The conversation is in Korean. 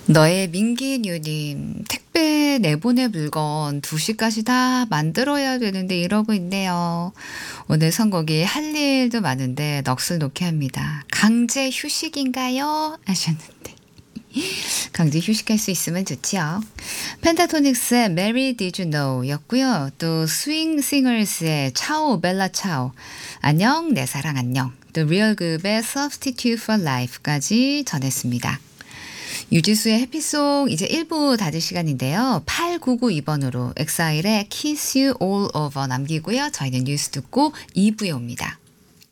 너의 민기뉴님, 택배 내보낼 물건 2시까지 다 만들어야 되는데 이러고 있네요. 오늘 선곡이 할 일도 많은데 넋을 놓게 합니다. 강제 휴식인가요? 하셨는데. 강제 휴식할 수 있으면 좋지요. 펜타토닉스의 Mary Did You Know 였고요. 또 스윙 싱어스의 차오 벨라 차오, 안녕 내 사랑 안녕, 또 리얼급의 Substitute for Life까지 전했습니다. 유지수의 해피송 이제 1부 닫을 시간인데요. 8992번으로 엑사일의 Kiss You All Over 남기고요. 저희는 뉴스 듣고 2부에 옵니다.